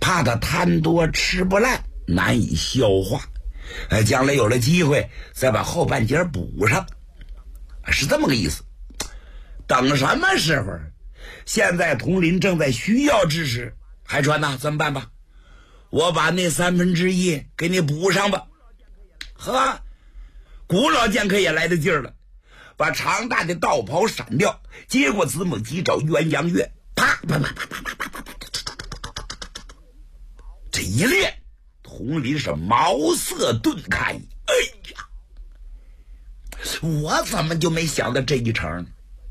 怕他贪多吃不烂，难以消化。将来有了机会再把后半截补上，是这么个意思。等什么时候？现在统领正在需要之时。海川呐，怎么办吧？我把那1/3给你补上吧。呵，古老剑客也来得劲儿了，把长大的道袍闪掉，接过子母鸡爪鸳鸯月，啪啪啪啪啪啪啪啪，这一练，统领是茅塞顿开。哎呀，我怎么就没想到这一成呢？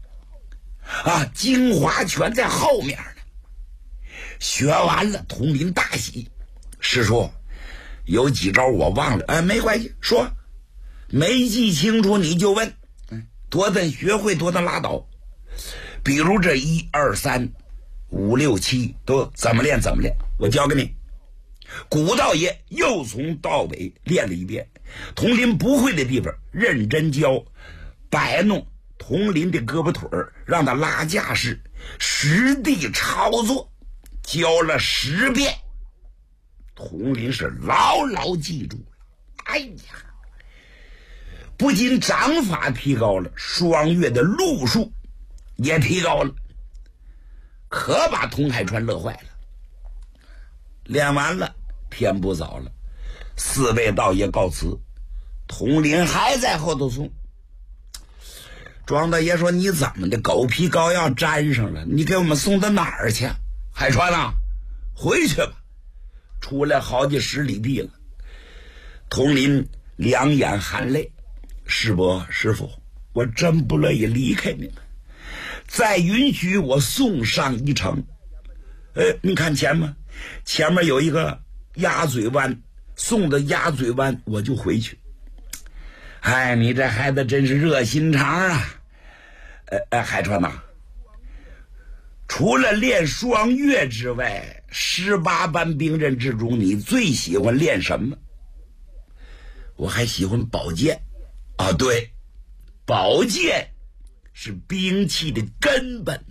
精华全在后面呢。学完了，统领大喜。师叔，有几招我忘了，没关系，说，没记清楚你就问，多等学会多等拉倒。比如这1、2、3、5、6、7都怎么练，我教给你。古道爷又从到尾练了一遍，统领不会的地方认真教，摆弄统领的胳膊腿儿，让他拉架势，实地操作，教了10遍。统领是牢牢记住了。哎呀，不仅掌法提高了，双月的路数也提高了，可把童海川乐坏了。练完了，天不早了，4位道爷告辞，统领还在后头送。庄大爷说：“你怎么的，狗皮膏药粘上了？你给我们送到哪儿去？”海川啊，回去吧。出来好几10里地了。统领两眼含泪：“师傅，我真不乐意离开你们，再允许我送上一程。你看前面有一个鸭嘴湾，送到鸭嘴湾我就回去。”哎，你这孩子真是热心肠啊！海川呐，除了练双月之外，18般兵刃之中，你最喜欢练什么？我还喜欢宝剑。对，宝剑是兵器的根本。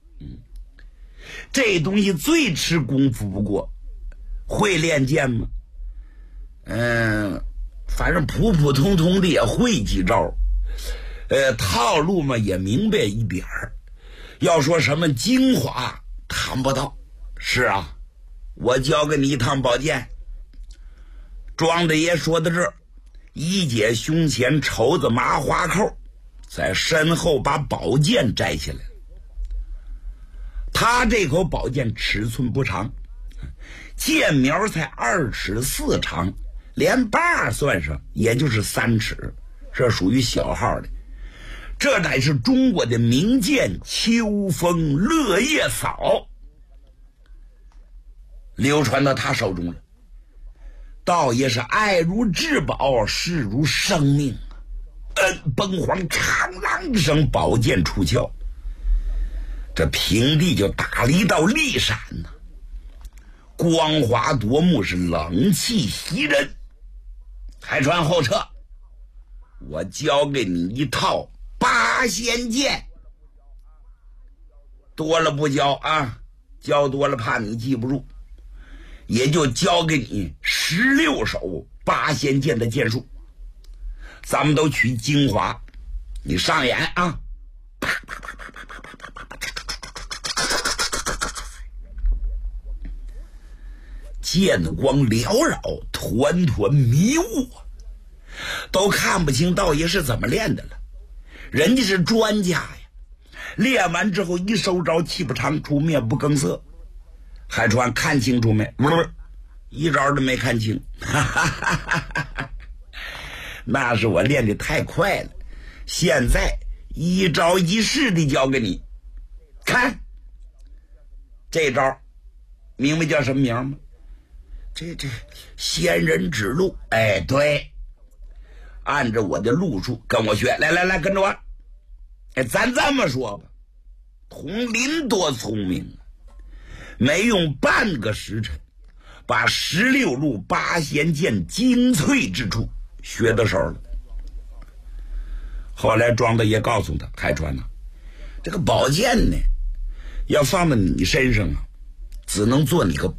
这东西最吃功夫不过。会练剑吗？反正普普通通的也会几招。套路嘛也明白一点儿。要说什么精华谈不到。是啊，我教给你一趟宝剑。庄大爷说到这儿，一解胸前绸子麻花扣，在身后把宝剑摘下来。他这口宝剑尺寸不长，剑苗才2尺4长，连把算上也就是3尺，这属于小号的。这乃是中国的名剑秋风落叶扫，流传到他手中了。道爷是爱如至宝，视如生命。崩黄长啷一声，宝剑出鞘，这平地就打了一道利闪呢，光华夺目，是冷气袭人。海川后撤，我教给你一套八仙剑，多了不教啊，教多了怕你记不住，也就教给你16手八仙剑的剑术，咱们都取精华，你上眼啊！剑光缭绕，团团迷雾，都看不清道爷是怎么练的了。人家是专家呀，练完之后一收招，气不长出，面不更色。海川看清楚没？一招都没看清。那是我练得太快了，现在一招一式的教给你。看这招明白叫什么名吗？这仙人指路。哎，对，按照我的路数跟我学，来跟着我。咱这么说吧，佟林多聪明，没用半个时辰把16路八仙剑精粹之处学到手了。后来庄大爷告诉他，海川呐，这个宝剑呢要放到你身上啊，只能做你个